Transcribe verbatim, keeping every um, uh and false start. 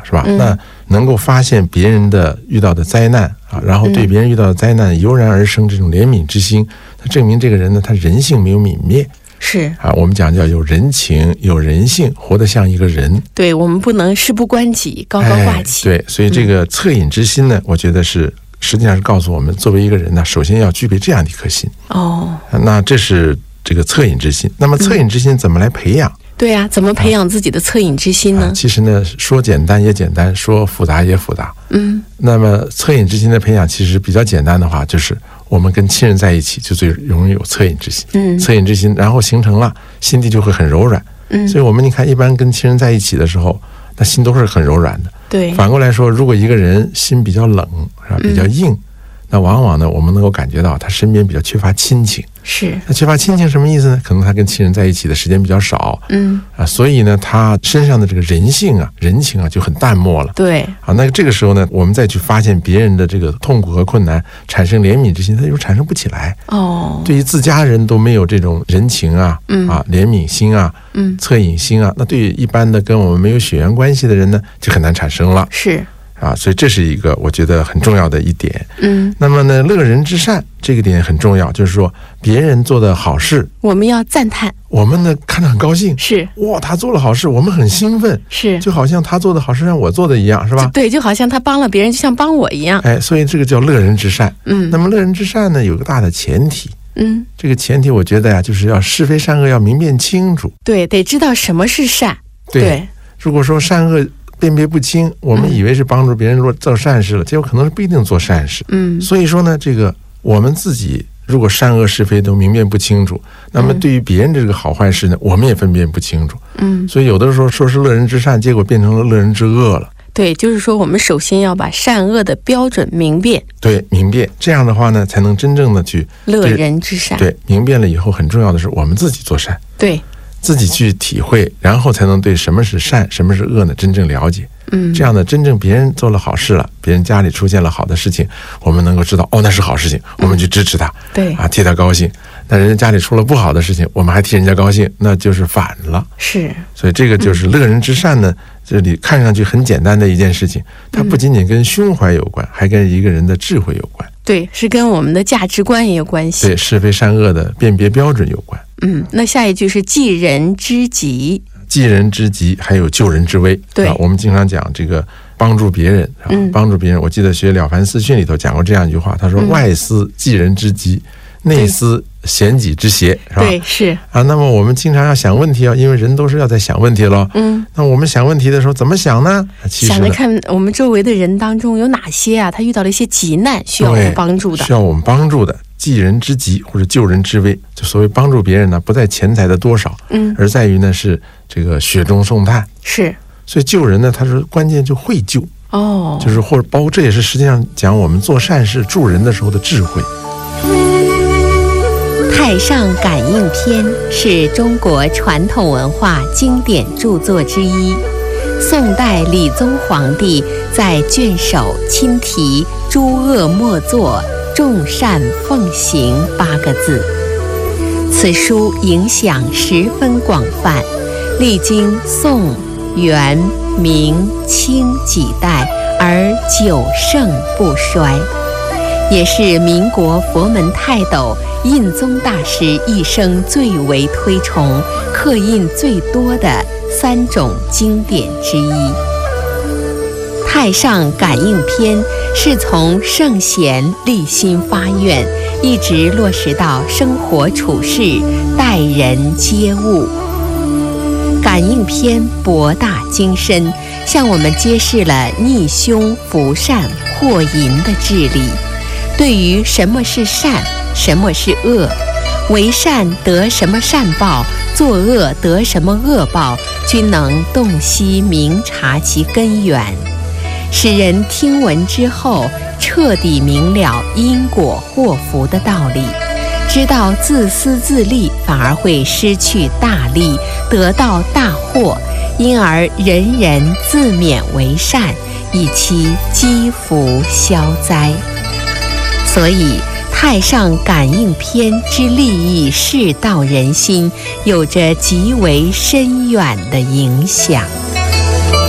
是吧？ 嗯、 那能够发现别人的遇到的灾难啊，然后对别人遇到的灾难油然而生这种怜悯之心，它证明这个人呢，他人性没有泯灭。 是啊，我们讲叫有人情、有人性，活得像一个人。 对，我们不能事不关己，高高挂起。 哎、对，所以这个恻隐之心呢，嗯、我觉得是实际上是告诉我们，作为一个人呢，首先要具备这样的一颗心。 哦， 那这是这个恻隐之心。那么恻隐之心怎么来培养？嗯、 对呀、啊，怎么培养自己的恻隐之心呢、 啊啊？其实呢，说简单也简单，说复杂也复杂。 嗯， 那么恻隐之心的培养，其实比较简单的话，就是我们跟亲人在一起，就最容易有恻隐之心。 嗯， 恻隐之心，然后形成了，心地就会很柔软。 嗯， 所以我们你看，一般跟亲人在一起的时候，那心都是很柔软的。 对。 反过来说，如果一个人心比较冷，是吧，比较硬，嗯、那往往呢，我们能够感觉到他身边比较缺乏亲情。 是。 那缺乏亲情什么意思呢？可能他跟亲人在一起的时间比较少。 嗯。 啊，所以呢，他身上的这个人性啊、人情啊就很淡漠了。 对。 啊，那这个时候呢，我们再去发现别人的这个痛苦和困难，产生怜悯之心，他就产生不起来。 哦。 对于自家人都没有这种人情啊、嗯、啊怜悯心啊、 嗯恻隐心啊，那对于一般的跟我们没有血缘关系的人呢，就很难产生了。 是。 啊，所以这是一个我觉得很重要的一点。 嗯， 那么呢，乐人之善这个点很重要，就是说别人做的好事， 我们要赞叹， 我们呢看着很高兴， 是哇，他做了好事，我们很兴奋， 是就好像他做的好事让我做的一样，是吧？ 对，就好像他帮了别人，就像帮我一样。 哎，所以这个叫乐人之善。 嗯， 那么乐人之善呢，有个大的前提。 嗯， 这个前提我觉得呀、啊，就是要是非善恶要明辨清楚。 对，得知道什么是善。 对， 对如果说善恶辨别不清，我们以为是帮助别人做做善事了，结果可能是不一定做善事。 嗯， 所以说呢，这个我们自己如果善恶是非都明辨不清楚，那么对于别人的这个好坏事呢，我们也分辨不清楚。 嗯， 所以有的时候说是乐人之善，结果变成了乐人之恶了。 对，就是说我们首先要把善恶的标准明辨。 对，明辨，这样的话呢，才能真正的去乐人之善。 对，明辨了以后，很重要的是我们自己做善。 对。 自己去体会，然后才能对什么是善，什么是恶呢真正了解。 嗯， 这样呢，真正别人做了好事了，别人家里出现了好的事情，我们能够知道哦，那是好事情，我们去支持他， 嗯、对啊，替他高兴。那人家家里出了不好的事情，我们还替人家高兴，那就是反了。 是， 所以这个就是乐人之善呢，这里看上去很简单的一件事情，它不仅仅跟胸怀有关，还跟一个人的智慧有关。 对，是跟我们的价值观也有关系。 对，是非善恶的辨别标准有关。 嗯，那下一句是济人之急。 济人之急，还有救人之危。 对， 啊、我们经常讲这个帮助别人，嗯、帮助别人。我记得学《了凡四训》里头讲过这样一句话，他说：“嗯、外思济人之急，内思贤己之邪。”是吧？ 对，是啊。那么我们经常要想问题啊，因为人都是要在想问题咯。 嗯。 那我们想问题的时候怎么想呢？其实想着看我们周围的人当中有哪些啊，他遇到了一些急难，需要我们帮助的， 需要我们帮助的。济人之急或者救人之危，就所谓帮助别人呢，不在钱财的多少， 嗯， 而在于呢是这个雪中送炭。 是， 所以救人呢，它是关键就会救哦， 就是或者包括这也是实际上讲我们做善事助人的时候的智慧。 《太上感应篇》是中国传统文化经典著作之一，宋代理宗皇帝在卷首亲题“诸恶莫作，众善奉行”八个字。此书影响十分广泛，历经宋、元、明、清几代而久盛不衰，也是民国佛门泰斗印宗大师一生最为推崇、刻印最多的三种经典之一。《太上感应篇》是从圣贤立心发愿，一直落实到生活处事、待人接物。感应篇博大精深，向我们揭示了逆凶伏善祸淫的治理，对于什么是善，什么是恶，为善得什么善报，作恶得什么恶报，均能洞悉明察其根源，使人听闻之后彻底明了因果祸福的道理，知道自私自利反而会失去大利，得到大祸，因而人人自勉为善，以其积福消灾。所以太上感应篇之立意世道人心，有着极为深远的影响。